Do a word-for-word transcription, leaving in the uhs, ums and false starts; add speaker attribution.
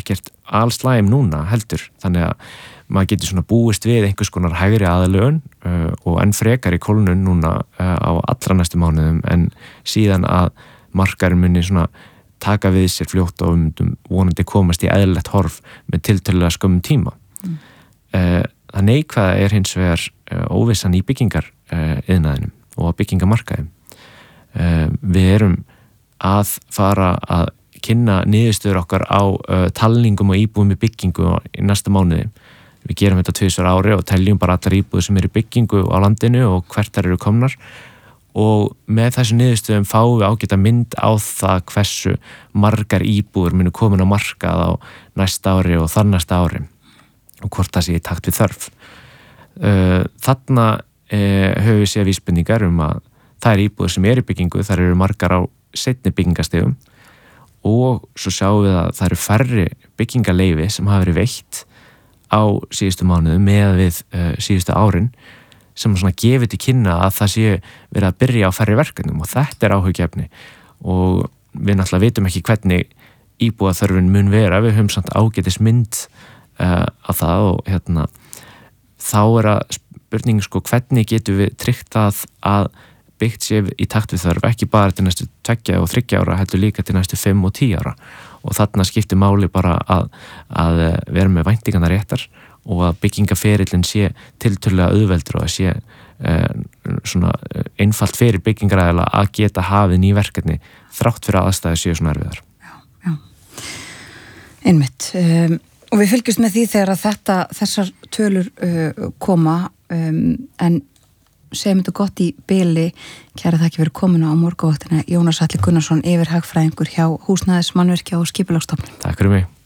Speaker 1: ekkert allslæm núna heldur, þannig að maður getur svona búist við einhvers konar hægri aðlögun uh, og enn frekar í kólnun núna uh, á allra næstu mánuðum en síðan að markarinn muni svona taka við sér fljótt og um vonandi komast í eðlilegt horf með tiltölulega skömmum tíma. Mm. Uh, það neikvæða er hins vegar uh, óvissan í byggingar uh, iðnaðinum og byggingamarkaðum. Uh, við erum að fara að kynna niðurstöður okkar á uh, talningum og íbúðum í byggingu í næsta mánuði. Við gerum þetta tvisvar ári og teljum bara allar íbúður sem eru í byggingu á landinu og hvert þær eru komnar og með þessu niðurstöðum fáum við ágæta mynd á það hversu margar íbúður munu komin á markað á næsta ári og þar næsta ári og hvort það sé í takt við þörf. Uh, þarna uh, höfum við séð vísbendingar um að þær íbúður sem eru í byggingu, þær eru margar á seinni byggingastigum og svo sjáum við að það eru færri byggingaleyfi sem hafa verið veitt á síðustu mánuðu með við uh, síðustu árin sem svona gefið til kynna að það sé verið að byrja á færri verkefnum og þetta er áhugjefni og við náttúrulega vitum ekki hvernig íbúðaþörfin mun vera, við höfum samt ágætis mynd uh, á það og hérna þá er að spurning sko hvernig getum við tryggt að að byggt sé í takt við þörf, ekki bara til næstu tveggja og þriggja ára, heldur líka til næstu fimm og tíu ára og þarna skiptir máli bara að, að vera með væntingarnar réttar og að byggingaferillin sé tiltölulega auðveldur og að sé eh, svona einfalt fyrir byggingaræðila að geta hafið ný verkefni þrátt fyrir aðstæði séu svona erfiðar.
Speaker 2: Já, já. Einmitt. Um, og við fylgjumst með því þegar að þetta, þessar tölur uh, koma um, en segjum þetta gott í bili, kæra þakki fyrir komuna á morgunvaktina, Jónas Atli Gunnarsson, yfirhagfræðingur hjá Húsnæðismannvirkja og Skipulagsstofnun.
Speaker 1: Takk fyrir mig.